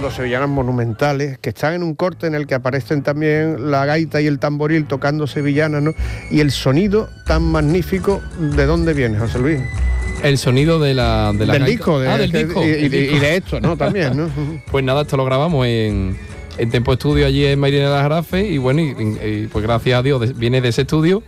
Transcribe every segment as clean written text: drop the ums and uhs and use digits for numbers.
dos sevillanas monumentales, que están en un corte en el que aparecen también la gaita y el tamboril tocando sevillanas, ¿no? Y el sonido tan magnífico, ¿de dónde viene, José Luis? El sonido del disco, del disco. Y de esto, ¿no? También, ¿no? Pues nada, esto lo grabamos en Tempo Estudio allí en Mairena de las Jarafes, y bueno, y pues gracias a Dios viene de ese estudio.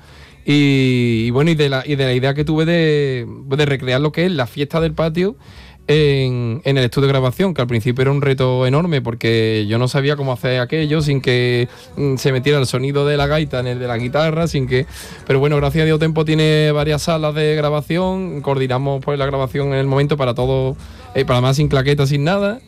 Y bueno, y de la idea que tuve de recrear lo que es la fiesta del patio en el estudio de grabación, que al principio era un reto enorme porque yo no sabía cómo hacer aquello sin que se metiera el sonido de la gaita en el de la guitarra, pero bueno, gracias a Dios Tempo tiene varias salas de grabación, coordinamos pues la grabación en el momento para todo, para más sin claquetas, sin nada.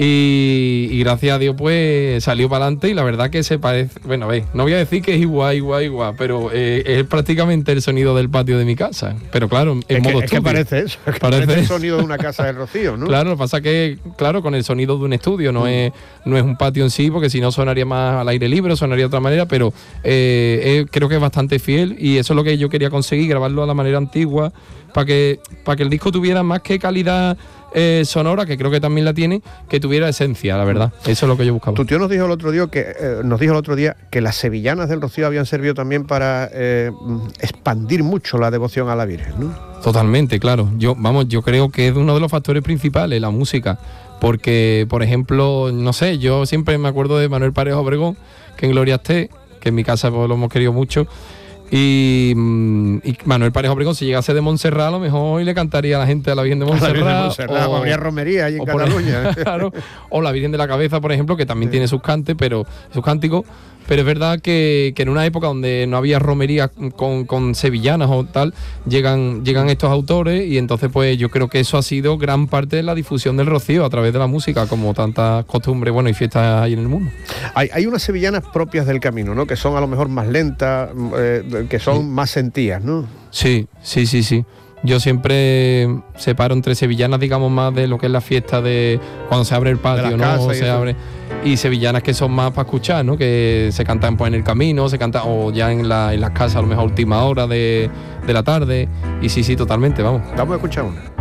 Y gracias a Dios pues salió para adelante, y la verdad que se parece, bueno, no voy a decir que es igual, pero es prácticamente el sonido del patio de mi casa, pero claro, en modo estudio. Es que parece eso, parece el sonido de una casa de Rocío, ¿no? Claro, lo que pasa que, claro, con el sonido de un estudio, no es un patio en sí, porque si no sonaría más al aire libre, sonaría de otra manera, pero creo que es bastante fiel, y eso es lo que yo quería conseguir, grabarlo a la manera antigua, para que el disco tuviera más que calidad sonora, que creo que también la tiene, que tuviera esencia, la verdad. Eso es lo que yo buscaba. Tu tío nos dijo el otro día que las sevillanas del Rocío habían servido también para expandir mucho la devoción a la Virgen, ¿no? Totalmente, claro. Yo creo que es uno de los factores principales, la música, porque, por ejemplo, no sé, yo siempre me acuerdo de Manuel Parejo Obregón, que en gloria esté, que en mi casa pues, lo hemos querido mucho. Y Manuel Parejo Obregón, si llegase de Montserrat, a lo mejor hoy le cantaría a la gente a la Virgen de Montserrat, o habría romería allí en Cataluña. Claro, o la Virgen de la Cabeza, por ejemplo, que también tiene sus cantes, sus cánticos. Pero es verdad que en una época donde no había romería con sevillanas o tal, llegan estos autores, y entonces pues yo creo que eso ha sido gran parte de la difusión del Rocío a través de la música, como tantas costumbres, bueno, y fiestas hay en el mundo. Hay unas sevillanas propias del camino, ¿no? Que son a lo mejor más lentas, que son más sentidas, ¿no? Sí. Yo siempre separo entre sevillanas, digamos, más de lo que es la fiesta de cuando se abre el patio, ¿no? Y sevillanas que son más para escuchar, ¿no? Que se cantan pues en el camino, se cantan o ya en las casas a lo mejor a última hora de la tarde. Y sí, totalmente, vamos. Vamos a escuchar una.